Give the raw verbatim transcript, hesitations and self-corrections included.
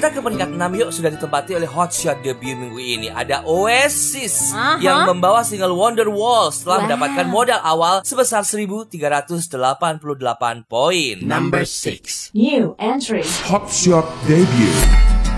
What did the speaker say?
Kita ke peringkat enam yuk, sudah ditempati oleh hotshot debut minggu ini. Ada Oasis Aha. yang membawa single Wonderwall setelah Wow. mendapatkan modal awal sebesar seribu tiga ratus delapan puluh delapan poin. Number six. New entry. Hot Shot Debut.